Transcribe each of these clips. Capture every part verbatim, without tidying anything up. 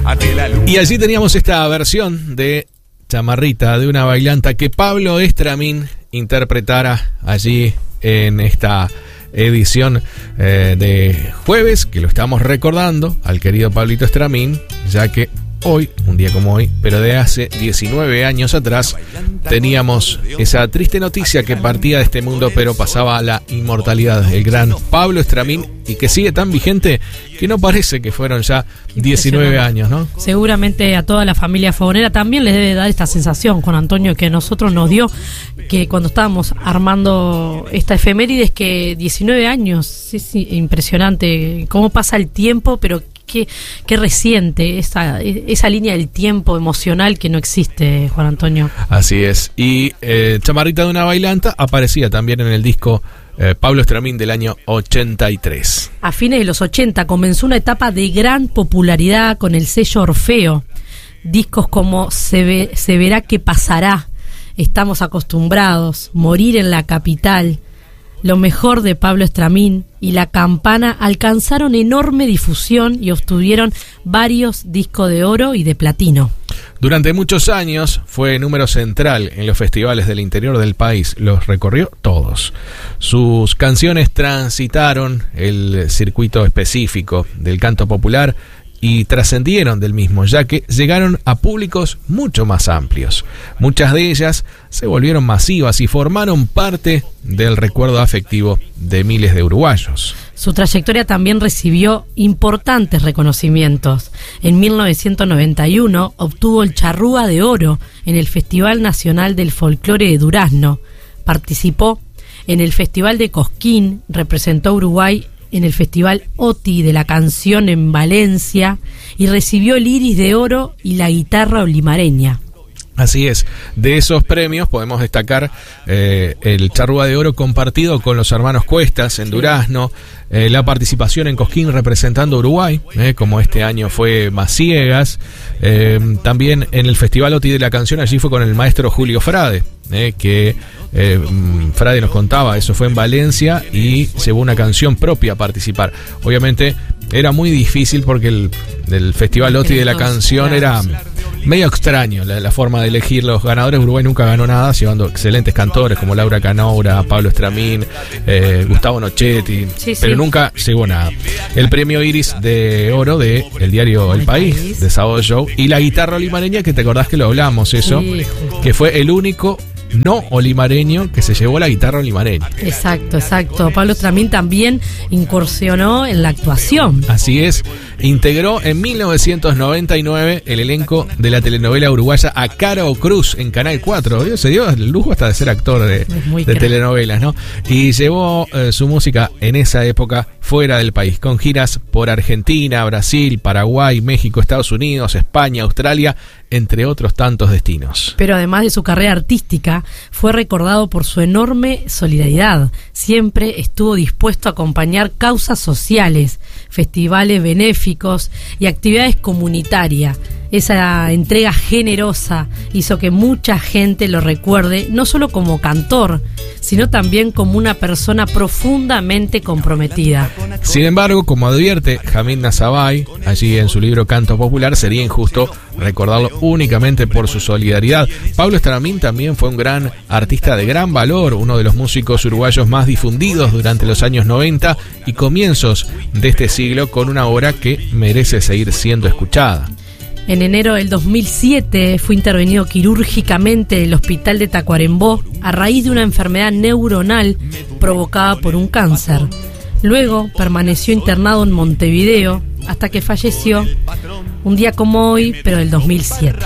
Y allí teníamos esta versión de Chamarrita, de una bailanta que Pablo Estramín interpretara allí en esta edición eh, de jueves, que lo estamos recordando al querido Pablito Estramín, ya que hoy, un día como hoy, pero de hace diecinueve años atrás, teníamos esa triste noticia que partía de este mundo pero pasaba a la inmortalidad, el gran Pablo Estramín, y que sigue tan vigente que no parece que fueron ya diecinueve años, ¿no? Seguramente a toda la familia fogonera también les debe dar esta sensación, Juan Antonio, que a nosotros nos dio, que cuando estábamos armando esta efemérides, que diecinueve años, es impresionante cómo pasa el tiempo, pero Qué, qué reciente esa, esa línea del tiempo emocional que no existe, Juan Antonio. Así es. Y eh, Chamarrita de una bailanta aparecía también en el disco eh, Pablo Estramín del año ochenta y tres. A fines de los ochenta comenzó una etapa de gran popularidad con el sello Orfeo. Discos como Se, ve, se verá qué pasará, Estamos acostumbrados, Morir en la capital, Lo mejor de Pablo Estramín y La campana alcanzaron enorme difusión y obtuvieron varios discos de oro y de platino. Durante muchos años fue número central en los festivales del interior del país, los recorrió todos. Sus canciones transitaron el circuito específico del canto popular y trascendieron del mismo, ya que llegaron a públicos mucho más amplios. Muchas de ellas se volvieron masivas y formaron parte del recuerdo afectivo de miles de uruguayos. Su trayectoria también recibió importantes reconocimientos. En mil novecientos noventa y uno obtuvo el Charrúa de Oro en el Festival Nacional del Folclore de Durazno. Participó en el Festival de Cosquín, representó a Uruguay en el Festival OTI de la Canción en Valencia y recibió el Iris de Oro y la Guitarra Olimareña. Así es, de esos premios podemos destacar eh, el Charrúa de Oro compartido con los hermanos Cuestas en Durazno, eh, la participación en Cosquín representando a Uruguay, eh, como este año fue Maciegas, eh, también en el Festival OTI de la Canción, allí fue con el maestro Julio Frade, eh, que eh, Frade nos contaba, eso fue en Valencia y llevó una canción propia a participar. Obviamente era muy difícil porque el, el Festival OTI de la Canción era medio extraño la, la forma de elegir los ganadores. Uruguay nunca ganó nada, llevando excelentes cantores como Laura Canoura, Pablo Estramín, eh, Gustavo Nochetti, sí, pero sí. Nunca llegó nada. El premio Iris de Oro de el diario El, el País, País, de Sábado Show, y la Guitarra Olimareña, que te acordás que lo hablamos eso, sí, que fue el único no olimareño que se llevó la guitarra olimareña. Exacto, exacto. Pablo Estramín también incursionó en la actuación. Así es, integró en mil novecientos noventa y nueve el elenco de la telenovela uruguaya A Caro Cruz en Canal cuatro. Se dio el lujo hasta de ser actor de, de telenovelas, ¿no? Y llevó eh, su música en esa época fuera del país, con giras por Argentina, Brasil, Paraguay, México, Estados Unidos, España, Australia, entre otros tantos destinos. Pero además de su carrera artística, fue recordado por su enorme solidaridad. Siempre estuvo dispuesto a acompañar causas sociales, festivales benéficos y actividades comunitarias. Esa entrega generosa hizo que mucha gente lo recuerde, no solo como cantor, sino también como una persona profundamente comprometida. Sin embargo, como advierte Jamil Nazabay, allí en su libro Canto Popular, sería injusto recordarlo únicamente por su solidaridad. Pablo Estramín también fue un gran artista de gran valor, uno de los músicos uruguayos más difundidos durante los años noventa y comienzos de este siglo, con una obra que merece seguir siendo escuchada. En enero del dos mil siete fue intervenido quirúrgicamente en el hospital de Tacuarembó a raíz de una enfermedad neuronal provocada por un cáncer. Luego permaneció internado en Montevideo hasta que falleció un día como hoy, pero del dos mil siete.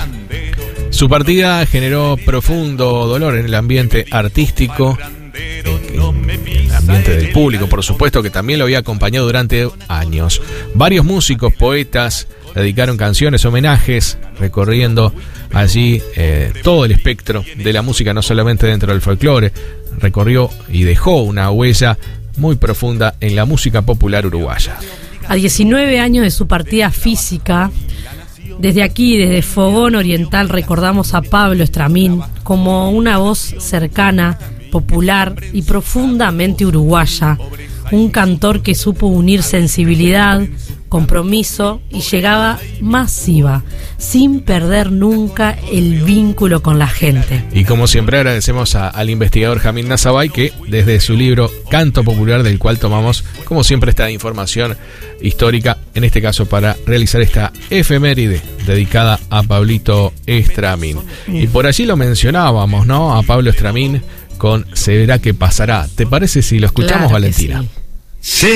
Su partida generó profundo dolor en el ambiente artístico, en el ambiente del público, por supuesto, que también lo había acompañado durante años. Varios músicos, poetas, dedicaron canciones, homenajes, recorriendo allí eh, todo el espectro de la música, no solamente dentro del folclore. Recorrió y dejó una huella muy profunda en la música popular uruguaya. A diecinueve años de su partida física, desde aquí, desde Fogón Oriental, recordamos a Pablo Estramín como una voz cercana, popular y profundamente uruguaya. Un cantor que supo unir sensibilidad compromiso y llegaba masiva, sin perder nunca el vínculo con la gente. Y como siempre agradecemos a, al investigador Jamil Nazabay, que desde su libro Canto Popular, del cual tomamos como siempre esta información histórica, en este caso para realizar esta efeméride dedicada a Pablito Estramín. Y por allí lo mencionábamos, ¿no? A Pablo Estramín con Se verá que pasará. ¿Te parece si lo escuchamos, Claro que Valentina? sí. Sí.